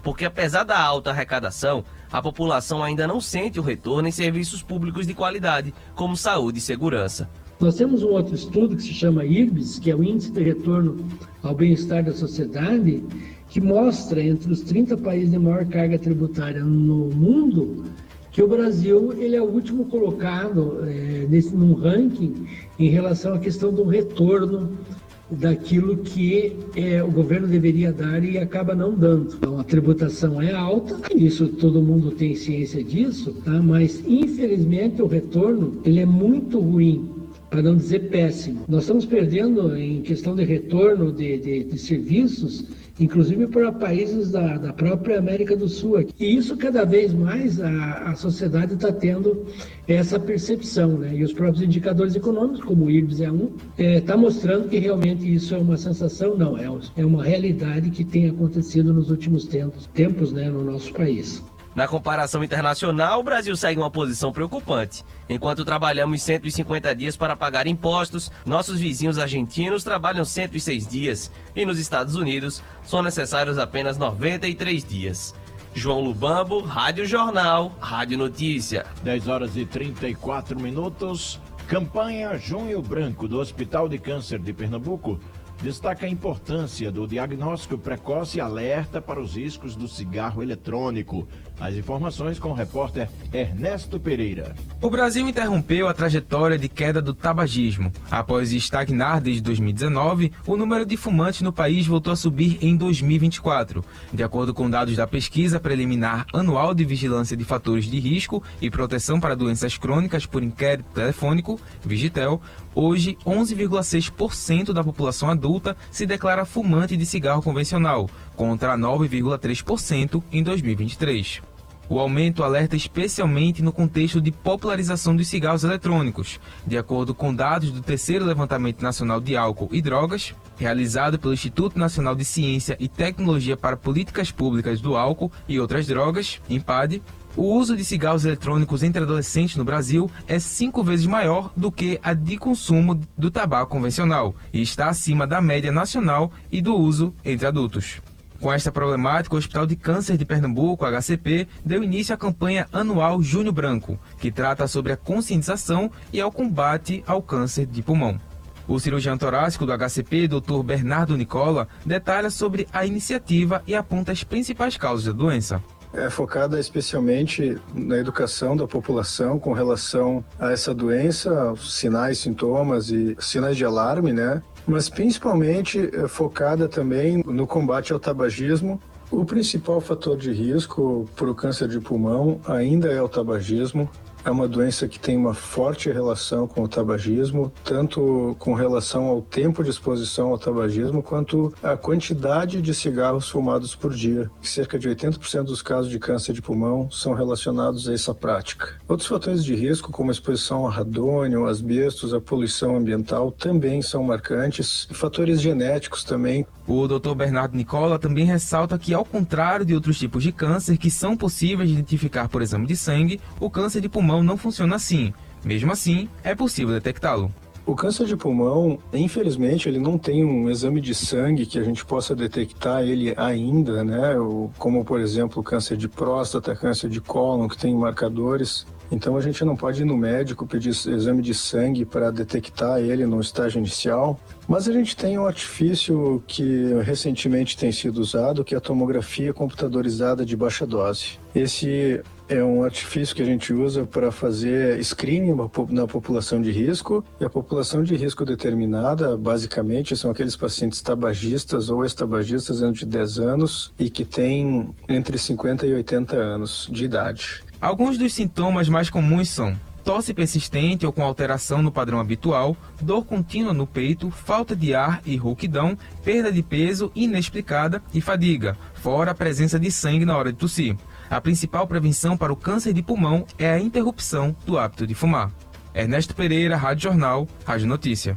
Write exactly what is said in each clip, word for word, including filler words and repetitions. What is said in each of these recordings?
porque apesar da alta arrecadação, a população ainda não sente o retorno em serviços públicos de qualidade, como saúde e segurança. Nós temos um outro estudo que se chama I R B S, que é o Índice de Retorno ao Bem-Estar da Sociedade, que mostra entre os trinta países de maior carga tributária no mundo, que o Brasil ele é o último colocado é, nesse, num ranking em relação à questão do retorno daquilo que é, o governo deveria dar e acaba não dando. Então a tributação é alta, isso todo mundo tem ciência disso, tá? Mas infelizmente o retorno ele é muito ruim, para não dizer péssimo. Nós estamos perdendo em questão de retorno de, de, de serviços, inclusive para países da, da própria América do Sul. E isso cada vez mais a, a sociedade está tendo essa percepção, né? E os próprios indicadores econômicos, como o I R B S é um, está é, mostrando que realmente isso é uma sensação, não, é, é uma realidade que tem acontecido nos últimos tempos, tempos né, no nosso país. Na comparação internacional, o Brasil segue uma posição preocupante. Enquanto trabalhamos cento e cinquenta dias para pagar impostos, nossos vizinhos argentinos trabalham cento e seis dias e nos Estados Unidos são necessários apenas noventa e três dias. João Lubambo, Rádio Jornal, Rádio Notícia. dez horas e trinta e quatro minutos. Campanha Junho Branco do Hospital de Câncer de Pernambuco destaca a importância do diagnóstico precoce e alerta para os riscos do cigarro eletrônico. As informações com o repórter Ernesto Pereira. O Brasil interrompeu a trajetória de queda do tabagismo. Após estagnar desde dois mil e dezenove, o número de fumantes no país voltou a subir em dois mil e vinte e quatro. De acordo com dados da pesquisa preliminar anual de vigilância de fatores de risco e proteção para doenças crônicas por inquérito telefônico, Vigitel, hoje onze vírgula seis por cento da população adulta se declara fumante de cigarro convencional, contra nove vírgula três por cento em dois mil e vinte e três. O aumento alerta especialmente no contexto de popularização dos cigarros eletrônicos. De acordo com dados do terceiro Levantamento Nacional de Álcool e Drogas, realizado pelo Instituto Nacional de Ciência e Tecnologia para Políticas Públicas do Álcool e Outras Drogas, INPAD, o uso de cigarros eletrônicos entre adolescentes no Brasil é cinco vezes maior do que a de consumo do tabaco convencional e está acima da média nacional e do uso entre adultos. Com esta problemática, o Hospital de Câncer de Pernambuco, H C P, deu início à campanha anual Junho Branco, que trata sobre a conscientização e ao combate ao câncer de pulmão. O cirurgião torácico do H C P, doutor Bernardo Nicola, detalha sobre a iniciativa e aponta as principais causas da doença. É focada especialmente na educação da população com relação a essa doença, sinais, sintomas e sinais de alarme, né? Mas principalmente é focada também no combate ao tabagismo. O principal fator de risco para o câncer de pulmão ainda é o tabagismo. É uma doença que tem uma forte relação com o tabagismo, tanto com relação ao tempo de exposição ao tabagismo, quanto à quantidade de cigarros fumados por dia. Cerca de oitenta por cento dos casos de câncer de pulmão são relacionados a essa prática. Outros fatores de risco, como a exposição a radônio, asbestos, a poluição ambiental, também são marcantes. Fatores genéticos também. O doutor Bernardo Nicola também ressalta que, ao contrário de outros tipos de câncer que são possíveis de identificar por exame de sangue, o câncer de pulmão não funciona assim. Mesmo assim, é possível detectá-lo. O câncer de pulmão, infelizmente, ele não tem um exame de sangue que a gente possa detectar ele ainda, né? Como, por exemplo, câncer de próstata, câncer de cólon, que tem marcadores. Então a gente não pode ir no médico pedir exame de sangue para detectar ele no estágio inicial, mas a gente tem um artifício que recentemente tem sido usado, que é a tomografia computadorizada de baixa dose. Esse é um artifício que a gente usa para fazer screening na população de risco, e a população de risco determinada, basicamente, são aqueles pacientes tabagistas ou ex-tabagistas dentro de dez anos e que têm entre cinquenta e oitenta anos de idade. Alguns dos sintomas mais comuns são tosse persistente ou com alteração no padrão habitual, dor contínua no peito, falta de ar e rouquidão, perda de peso inexplicada e fadiga, fora a presença de sangue na hora de tossir. A principal prevenção para o câncer de pulmão é a interrupção do hábito de fumar. Ernesto Pereira, Rádio Jornal, Rádio Notícia.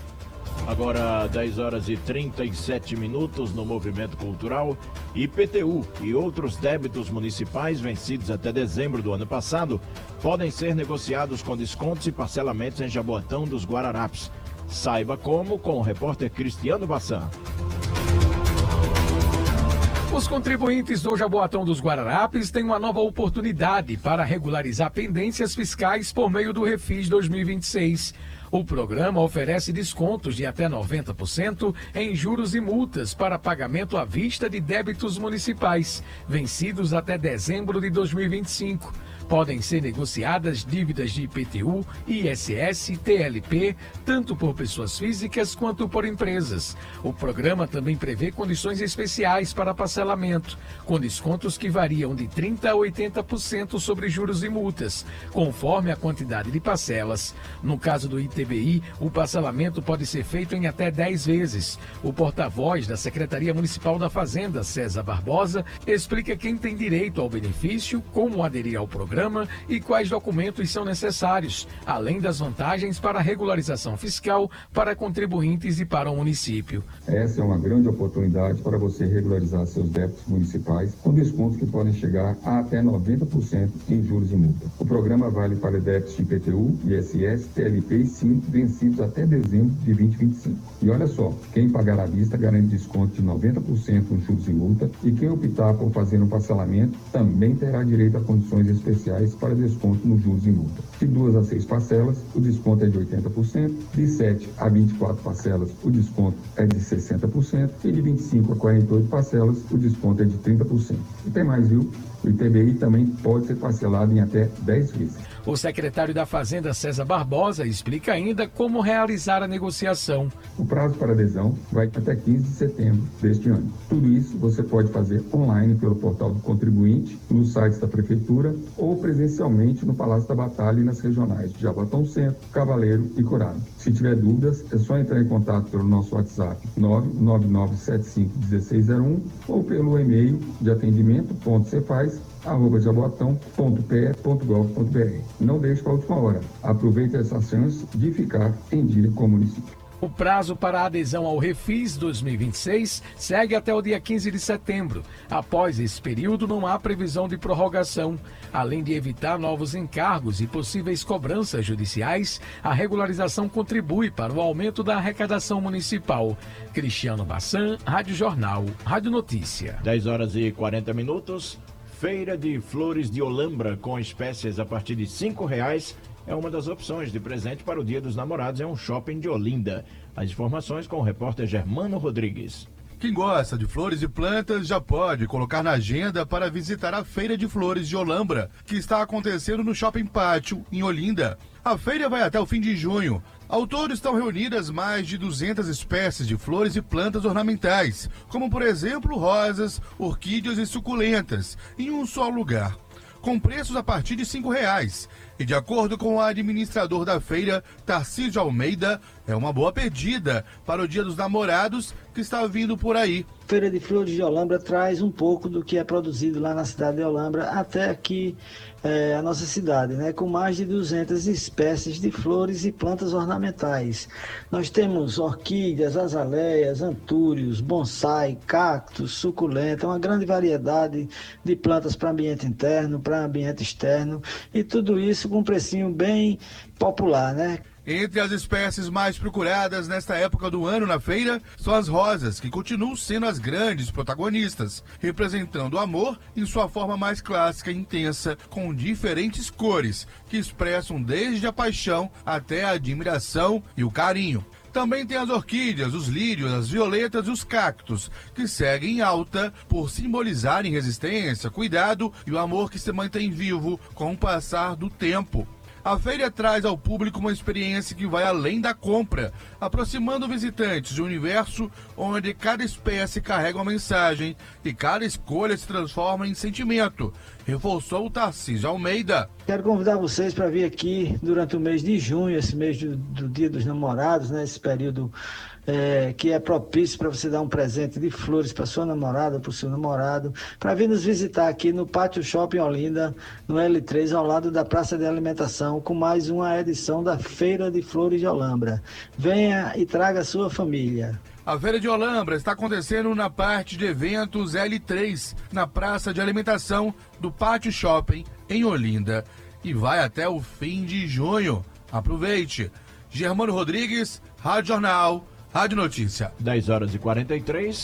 Agora, dez horas e trinta e sete minutos no Movimento Cultural. I P T U e outros débitos municipais vencidos até dezembro do ano passado podem ser negociados com descontos e parcelamentos em Jaboatão dos Guararapes. Saiba como com o repórter Cristiano Bassan. Os contribuintes do Jaboatão dos Guararapes têm uma nova oportunidade para regularizar pendências fiscais por meio do Refis dois mil e vinte e seis. O programa oferece descontos de até noventa por cento em juros e multas para pagamento à vista de débitos municipais, vencidos até dezembro de dois mil e vinte e cinco. Podem ser negociadas dívidas de I P T U, I S S, T L P, tanto por pessoas físicas quanto por empresas. O programa também prevê condições especiais para parcelamento, com descontos que variam de trinta por cento a oitenta por cento sobre juros e multas, conforme a quantidade de parcelas. No caso do I T B I, o parcelamento pode ser feito em até dez vezes. O porta-voz da Secretaria Municipal da Fazenda, César Barbosa, explica quem tem direito ao benefício, como aderir ao programa e quais documentos são necessários, além das vantagens para a regularização fiscal para contribuintes e para o município. Essa é uma grande oportunidade para você regularizar seus débitos municipais com descontos que podem chegar a até noventa por cento em juros e multa. O programa vale para débitos de I P T U, I S S, T L P e S I M vencidos até dezembro de dois mil e vinte e cinco. E olha só, quem pagar à vista garante desconto de noventa por cento nos juros e multa e quem optar por fazer um parcelamento também terá direito a condições especiais para desconto nos juros e multa. De duas a seis parcelas, o desconto é de oitenta por cento, de sete a vinte e quatro parcelas, o desconto é de sessenta por cento e de vinte e cinco a quarenta e oito parcelas, o desconto é de trinta por cento. E tem mais, viu? O I T B I também pode ser parcelado em até dez vezes. O secretário da Fazenda, César Barbosa, explica ainda como realizar a negociação. O prazo para adesão vai até quinze de setembro deste ano. Tudo isso você pode fazer online pelo portal do contribuinte, nos sites da Prefeitura ou presencialmente no Palácio da Batalha e nas regionais de Jaboatão Centro, Cavaleiro e Corado. Se tiver dúvidas, é só entrar em contato pelo nosso WhatsApp nove nove nove sete cinco um seis zero um ou pelo e-mail de atendimento ponto cefaz arroba jaboatão ponto p e ponto gov ponto b r. Não deixe para a última hora. Aproveite essa chance de ficar em dia com o município. O prazo para a adesão ao Refis dois mil e vinte e seis segue até o dia quinze de setembro. Após esse período, não há previsão de prorrogação. Além de evitar novos encargos e possíveis cobranças judiciais, a regularização contribui para o aumento da arrecadação municipal. Cristiano Bassan, Rádio Jornal, Rádio Notícia. dez horas e quarenta minutos. Feira de Flores de Olambra com espécies a partir de cinco reais é uma das opções de presente para o Dia dos Namorados. É um shopping de Olinda. As informações com o repórter Germano Rodrigues. Quem gosta de flores e plantas já pode colocar na agenda para visitar a Feira de Flores de Olambra, que está acontecendo no Shopping Pátio, em Olinda. A feira vai até o fim de junho. Ao todo estão reunidas mais de duzentas espécies de flores e plantas ornamentais, como por exemplo rosas, orquídeas e suculentas, em um só lugar, com preços a partir de cinco reais. E de acordo com o administrador da feira, Tarcísio Almeida, é uma boa pedida para o Dia dos Namorados que está vindo por aí. Feira de Flores de Olambra traz um pouco do que é produzido lá na cidade de Olambra até aqui é, a nossa cidade, né? Com mais de duzentas espécies de flores e plantas ornamentais. Nós temos orquídeas, azaleias, antúrios, bonsai, cactos, suculenta, uma grande variedade de plantas para ambiente interno, para ambiente externo e tudo isso com um precinho bem popular, né? Entre as espécies mais procuradas nesta época do ano na feira são as rosas, que continuam sendo as grandes protagonistas, representando o amor em sua forma mais clássica e intensa, com diferentes cores, que expressam desde a paixão até a admiração e o carinho. Também tem as orquídeas, os lírios, as violetas e os cactos, que seguem em alta por simbolizarem resistência, cuidado e o amor que se mantém vivo com o passar do tempo. A feira traz ao público uma experiência que vai além da compra, aproximando visitantes de um universo onde cada espécie carrega uma mensagem e cada escolha se transforma em sentimento, reforçou o Tarcísio Almeida. Quero convidar vocês para vir aqui durante o mês de junho, esse mês do, do Dia dos Namorados, né? Esse período é, que é propício para você dar um presente de flores para sua namorada, para o seu namorado, para vir nos visitar aqui no Pátio Shopping Olinda, no L três, ao lado da Praça de Alimentação, com mais uma edição da Feira de Flores de Olambra. Venha e traga a sua família. A Feira de Olambra está acontecendo na parte de eventos L três, na Praça de Alimentação do Pátio Shopping, em Olinda, e vai até o fim de junho. Aproveite! Germano Rodrigues, Rádio Jornal, Rádio Notícia. dez horas e quarenta e três.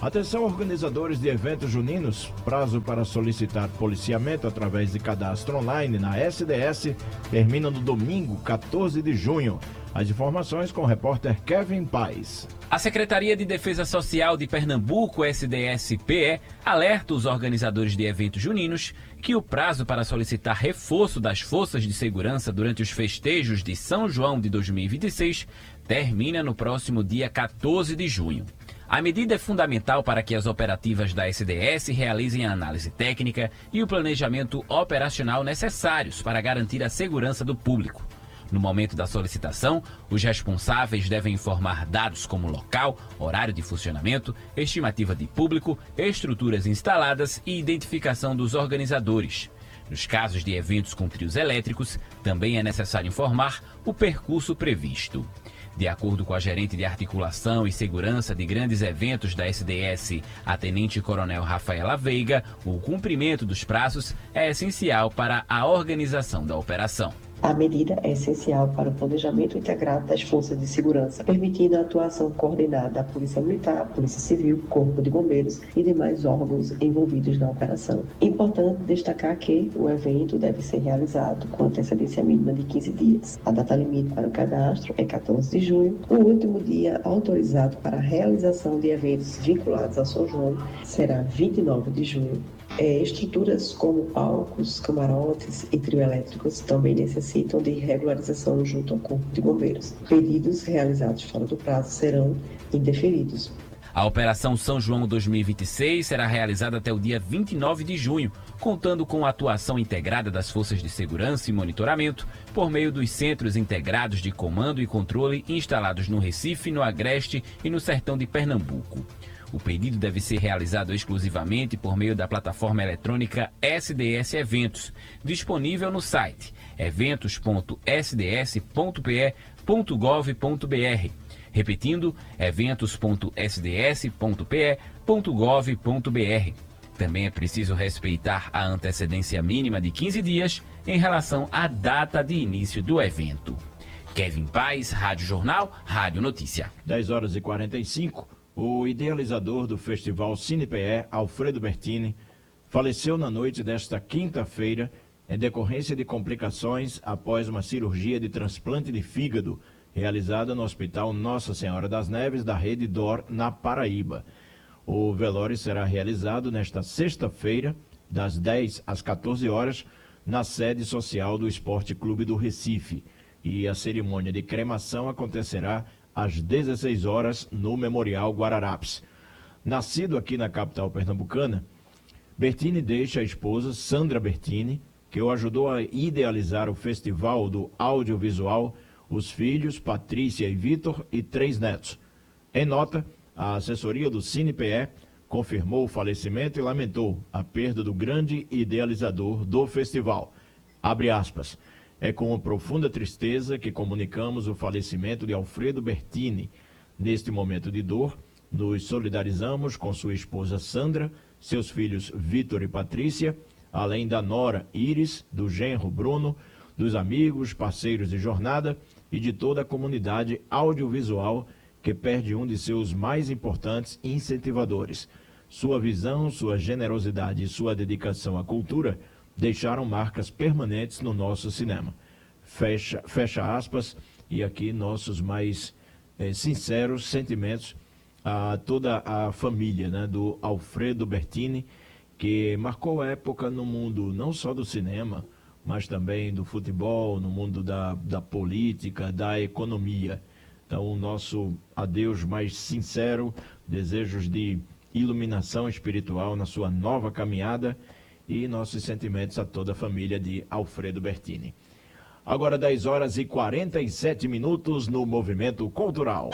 Atenção, organizadores de eventos juninos, prazo para solicitar policiamento através de cadastro online na S D S termina no domingo, quatorze de junho. As informações com o repórter Kevin Paes. A Secretaria de Defesa Social de Pernambuco, S D S P E, alerta os organizadores de eventos juninos que o prazo para solicitar reforço das forças de segurança durante os festejos de São João de dois mil e vinte e seis termina no próximo dia quatorze de junho. A medida é fundamental para que as operativas da S D S realizem a análise técnica e o planejamento operacional necessários para garantir a segurança do público. No momento da solicitação, os responsáveis devem informar dados como local, horário de funcionamento, estimativa de público, estruturas instaladas e identificação dos organizadores. Nos casos de eventos com trios elétricos, também é necessário informar o percurso previsto. De acordo com a gerente de articulação e segurança de grandes eventos da S D S, a tenente-coronel Rafaela Veiga, o cumprimento dos prazos é essencial para a organização da operação. A medida é essencial para o planejamento integrado das forças de segurança, permitindo a atuação coordenada da Polícia Militar, Polícia Civil, Corpo de Bombeiros e demais órgãos envolvidos na operação. Importante destacar que o evento deve ser realizado com antecedência mínima de quinze dias. A data limite para o cadastro é quatorze de junho. O último dia autorizado para a realização de eventos vinculados ao São João será vinte e nove de junho. É, estruturas como palcos, camarotes e trio elétricos também necessitam de regularização junto ao Corpo de Bombeiros. Pedidos realizados fora do prazo serão indeferidos. A Operação São João dois mil e vinte e seis será realizada até o dia vinte e nove de junho, contando com a atuação integrada das forças de segurança e monitoramento por meio dos centros integrados de comando e controle instalados no Recife, no Agreste e no Sertão de Pernambuco. O pedido deve ser realizado exclusivamente por meio da plataforma eletrônica S D S Eventos, disponível no site eventos ponto s d s ponto p e ponto gov ponto b r. Repetindo, eventos ponto s d s ponto p e ponto gov ponto b r. Também é preciso respeitar a antecedência mínima de quinze dias em relação à data de início do evento. Kevin Paes, Rádio Jornal, Rádio Notícia. dez horas e quarenta e cinco. O idealizador do Festival Cine P E, Alfredo Bertini, faleceu na noite desta quinta-feira em decorrência de complicações após uma cirurgia de transplante de fígado realizada no Hospital Nossa Senhora das Neves da Rede D O R, na Paraíba. O velório será realizado nesta sexta-feira, das dez às quatorze horas, na sede social do Esporte Clube do Recife. E a cerimônia de cremação acontecerá às dezesseis horas, no Memorial Guararapes. Nascido aqui na capital pernambucana, Bertini deixa a esposa, Sandra Bertini, que o ajudou a idealizar o Festival do Audiovisual, os filhos, Patrícia e Vitor, e três netos. Em nota, a assessoria do Cine P E confirmou o falecimento e lamentou a perda do grande idealizador do festival. Abre aspas. É com profunda tristeza que comunicamos o falecimento de Alfredo Bertini. Neste momento de dor, nos solidarizamos com sua esposa Sandra, seus filhos Vitor e Patrícia, além da nora Iris, do genro Bruno, dos amigos, parceiros de jornada e de toda a comunidade audiovisual que perde um de seus mais importantes incentivadores. Sua visão, sua generosidade e sua dedicação à cultura deixaram marcas permanentes no nosso cinema. Fecha, fecha aspas, e aqui nossos mais eh, sinceros sentimentos a toda a família, né, do Alfredo Bertini, que marcou a época no mundo não só do cinema, mas também do futebol, no mundo da, da política, da economia. Então, o nosso adeus mais sincero, desejos de iluminação espiritual na sua nova caminhada, e nossos sentimentos a toda a família de Alfredo Bertini. Agora dez horas e quarenta e sete minutos no Movimento Cultural.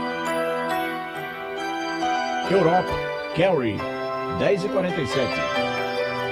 Europa, Carrie, dez e quarenta e sete.